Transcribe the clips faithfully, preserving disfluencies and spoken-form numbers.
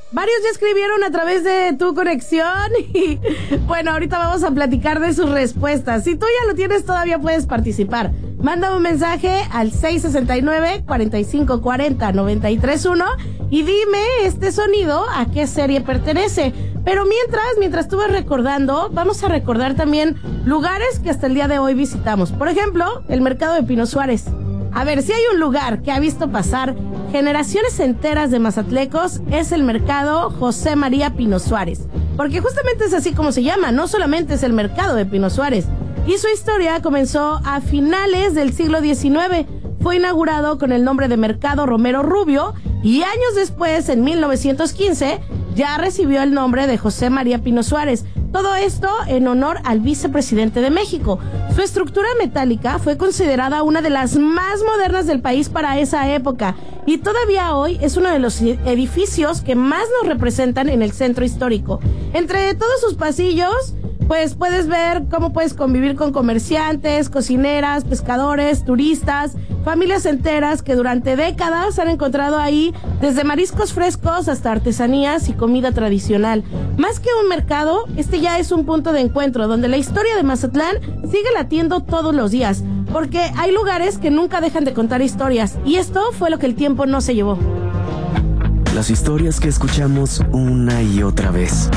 Varios ya escribieron a través de tu conexión y bueno, ahorita vamos a platicar de sus respuestas. Si tú ya lo tienes, todavía puedes participar. Manda un mensaje al seis sesenta y nueve, cuarenta y cinco cuarenta, noventa y tres uno y dime este sonido a qué serie pertenece. Pero mientras, mientras tú vas recordando, vamos a recordar también lugares que hasta el día de hoy visitamos. Por ejemplo, el mercado de Pino Suárez. A ver, si hay un lugar que ha visto pasar generaciones enteras de mazatlecos, es el mercado José María Pino Suárez. Porque justamente es así como se llama, no solamente es el mercado de Pino Suárez. Y su historia comenzó a finales del siglo diecinueve. Fue inaugurado con el nombre de Mercado Romero Rubio y años después, en mil novecientos quince, ya recibió el nombre de José María Pino Suárez. Todo esto en honor al vicepresidente de México. Su estructura metálica fue considerada una de las más modernas del país para esa época y todavía hoy es uno de los edificios que más nos representan en el centro histórico. Entre todos sus pasillos, pues puedes ver cómo puedes convivir con comerciantes, cocineras, pescadores, turistas, familias enteras que durante décadas han encontrado ahí desde mariscos frescos hasta artesanías y comida tradicional. Más que un mercado, este ya es un punto de encuentro donde la historia de Mazatlán sigue latiendo todos los días, porque hay lugares que nunca dejan de contar historias y esto fue lo que el tiempo no se llevó. Las historias que escuchamos una y otra vez.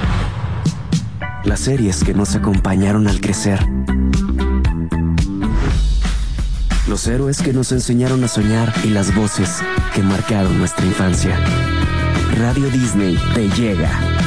Las series que nos acompañaron al crecer. Los héroes que nos enseñaron a soñar y las voces que marcaron nuestra infancia. Radio Disney te llega